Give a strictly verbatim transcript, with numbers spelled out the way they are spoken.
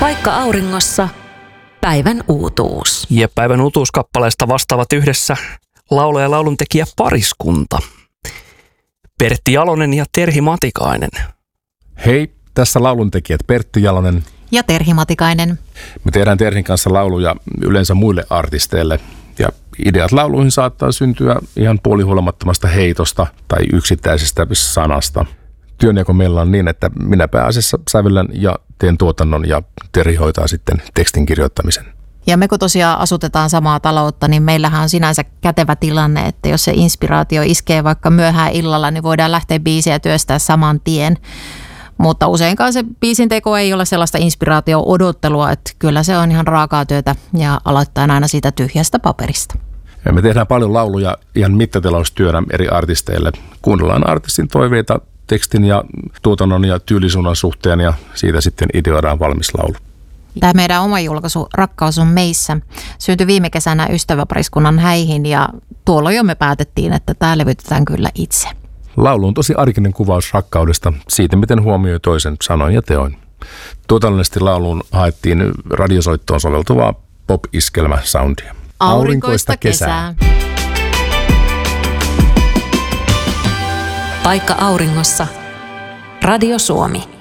Vaikka auringossa, päivän uutuus. Ja päivän uutuuskappaleesta vastaavat yhdessä laulaja ja lauluntekijä pariskunta. Pertti Jalonen ja Terhi Matikainen. Hei, tässä lauluntekijät Pertti Jalonen ja Terhi Matikainen. Me tehdään Terhin kanssa lauluja yleensä muille artisteille. Ja ideat lauluihin saattaa syntyä ihan puolihuolimattomasta heitosta tai yksittäisestä sanasta. Työnjako meillä on niin, että minä pääasiassa sävellän ja teen tuotannon ja Terhi hoitaa sitten tekstin kirjoittamisen. Ja me kun tosiaan asutetaan samaa taloutta, niin meillähän on sinänsä kätevä tilanne, että jos se inspiraatio iskee vaikka myöhään illalla, niin voidaan lähteä biisiä työstää saman tien. Mutta useinkaan se biisin teko ei ole sellaista inspiraatio-odottelua, että kyllä se on ihan raakaa työtä ja aloittaa aina siitä tyhjästä paperista. Ja me tehdään paljon lauluja ihan mittatelaustyönä eri artisteille. Kuunnellaan artistin toiveita tekstin ja tuotannon ja tyylisuunnan suhteen ja siitä sitten ideoidaan valmis laulu. Tämä meidän oma julkaisu Rakkaus on meissä syntyi viime kesänä ystäväpariskunnan häihin ja tuolloin jo me päätettiin, että tämä levytetään kyllä itse. Laulu on tosi arkinen kuvaus rakkaudesta, siitä miten huomioi toisen sanoin ja teoin. Tuotannollisesti lauluun haettiin radiosoittoon soveltuvaa pop-iskelmä-soundia. Aurinkoista kesää. Vaikka auringossa, Radio Suomi.